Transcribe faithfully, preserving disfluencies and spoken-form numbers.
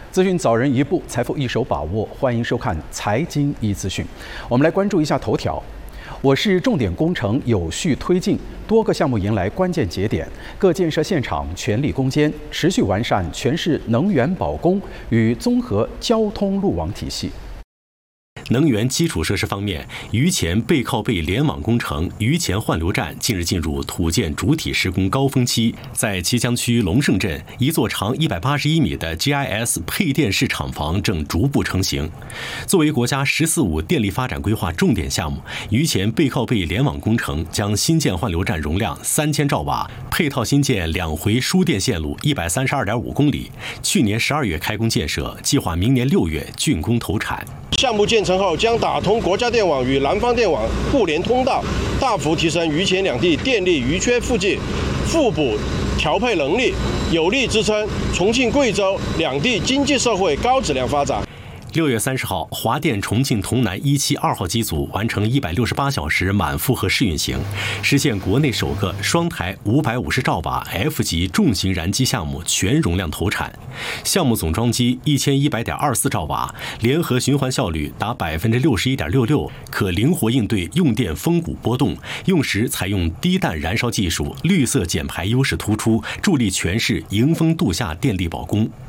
资讯早人一步，财富一手把握。欢迎收看《财经一资讯》。我们来关注一下头条。我市重点工程有序推进，多个项目迎来关键节点，各建设现场全力攻坚，持续完善全市能源保供与综合交通路网体系。 能源基础设施方面，榆钱背靠背联网工程榆钱换流站近日进入土建主体施工高峰期，在旗江区龙胜镇，一座长一百八十一米的 G I S 配电式厂房正逐步成型。作为国家“十四五”电力发展规划重点项目，榆钱背靠背联网工程将新建换流站容量三千兆瓦，配套新建两回输电线路一百三十二点五公里。去年十二月开工建设，计划明年六月竣工投产。 项目建成后，将打通国家电网与南方电网互联通道，大幅提升榆钱两地电力余缺附近互补调配能力，有力支撑重庆、贵州两地经济社会高质量发展。 六月三十号，华电重庆潼南一期二号机组完成一百六十八小时满负荷试运行，实现国内首个双台五百五十兆瓦 F 级重型燃机项目全容量投产。项目总装机一千一百点二四兆瓦，联合循环效率达百分之六十一点六六，可灵活应对用电峰谷波动。用时采用低氮燃烧技术，绿色减排优势突出，助力全市迎峰度夏电力保供。